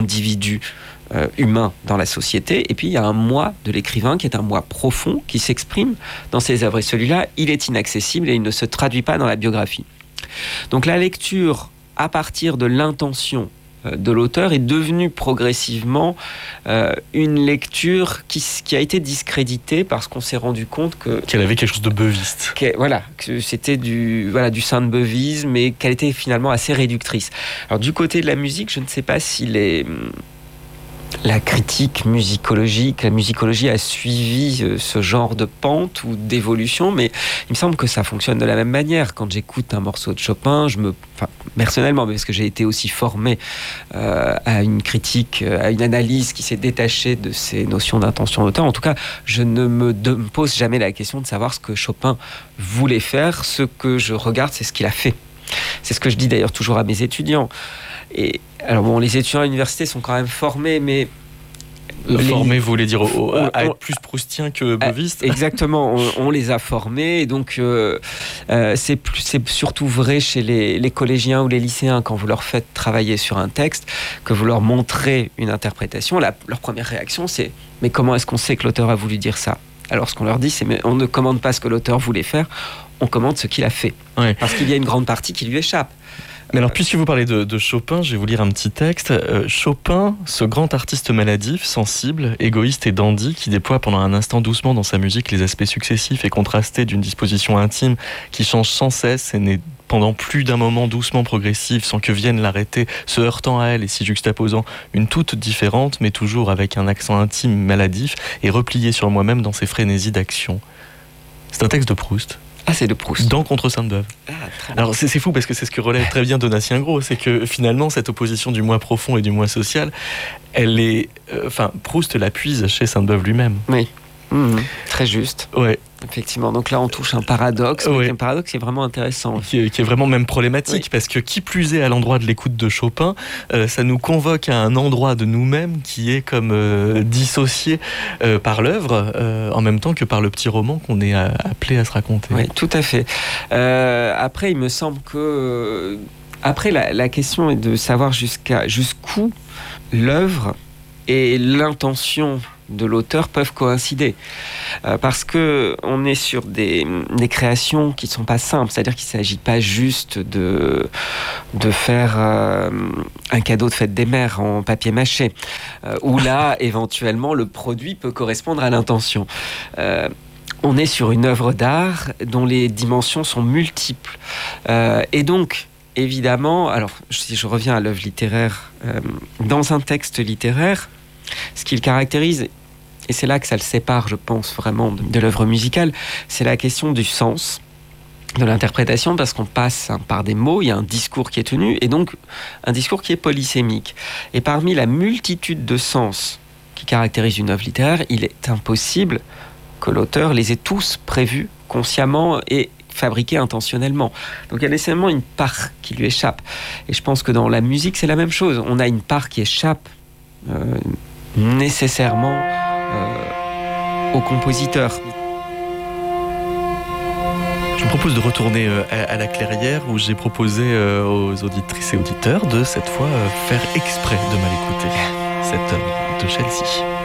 individu humain dans la société, et puis il y a un moi de l'écrivain qui est un moi profond qui s'exprime dans ses œuvres, et celui-là, il est inaccessible et il ne se traduit pas dans la biographie. Donc la lecture à partir de l'intention de l'auteur est devenue progressivement une lecture qui a été discréditée parce qu'on s'est rendu compte qu'elle avait quelque chose de beuviste. Que c'était du sainte-beuvisme, mais qu'elle était finalement assez réductrice. Alors du côté de la musique, je ne sais pas si la critique musicologique, la musicologie a suivi ce genre de pente ou d'évolution, mais il me semble que ça fonctionne de la même manière. Quand j'écoute un morceau de Chopin, personnellement, parce que j'ai été aussi formé à une critique, à une analyse qui s'est détachée de ces notions d'intention d'auteur. En tout cas, je ne me pose jamais la question de savoir ce que Chopin voulait faire. Ce que je regarde, c'est ce qu'il a fait. C'est ce que je dis d'ailleurs toujours à mes étudiants. Et alors bon, les étudiants à l'université sont quand même formés, mais formés, vous voulez dire à être plus proustien que beuviste. Exactement, on les a formés, et donc c'est surtout vrai chez les collégiens ou les lycéens. Quand vous leur faites travailler sur un texte, que vous leur montrez une interprétation, leur première réaction c'est « mais comment est-ce qu'on sait que l'auteur a voulu dire ça ?» Alors ce qu'on leur dit c'est « mais on ne commande pas ce que l'auteur voulait faire, on commande ce qu'il a fait. Ouais. » Parce qu'il y a une grande partie qui lui échappe. Mais alors, puisque vous parlez de Chopin, je vais vous lire un petit texte. Chopin, ce grand artiste maladif, sensible, égoïste et dandy, qui déploie pendant un instant doucement dans sa musique les aspects successifs et contrastés d'une disposition intime qui change sans cesse et n'est pendant plus d'un moment doucement progressive sans que vienne l'arrêter, se heurtant à elle et s'y juxtaposant une toute différente, mais toujours avec un accent intime maladif et replié sur moi-même dans ses frénésies d'action. C'est un texte de Proust. Ah, c'est de Proust. Dans Contre Sainte-Beuve. Alors c'est fou parce que c'est ce que relève très bien Donatien Gros, c'est que finalement cette opposition du moi profond et du moi social, elle est, Proust la puise chez Sainte-Beuve lui-même. Oui, très juste. Ouais. Effectivement, donc là on touche un paradoxe, mais un paradoxe qui est vraiment intéressant. Qui est vraiment même problématique, parce que qui plus est à l'endroit de l'écoute de Chopin, ça nous convoque à un endroit de nous-mêmes qui est comme dissocié par l'œuvre, en même temps que par le petit roman qu'on est appelé à se raconter. Oui, tout à fait. Après, il me semble que... Après, la question est de savoir jusqu'où l'œuvre et l'intention de l'auteur peuvent coïncider, parce que on est sur des créations qui sont pas simples, c'est-à-dire qu'il s'agit pas juste de faire un cadeau de fête des mères en papier mâché, où là éventuellement le produit peut correspondre à l'intention. On est sur une œuvre d'art dont les dimensions sont multiples, et donc évidemment, alors si je reviens à l'œuvre littéraire, dans un texte littéraire, ce qui le caractérise, et c'est là que ça le sépare, je pense, vraiment de l'œuvre musicale, c'est la question du sens, de l'interprétation, parce qu'on passe par des mots, il y a un discours qui est tenu, et donc un discours qui est polysémique. Et parmi la multitude de sens qui caractérise une œuvre littéraire, il est impossible que l'auteur les ait tous prévus consciemment et fabriqués intentionnellement. Donc il y a nécessairement une part qui lui échappe. Et je pense que dans la musique, c'est la même chose. On a une part qui échappe nécessairement au compositeur. Je vous propose de retourner à la clairière où j'ai proposé aux auditrices et auditeurs de cette fois faire exprès de mal écouter cette œuvre de Chelsea.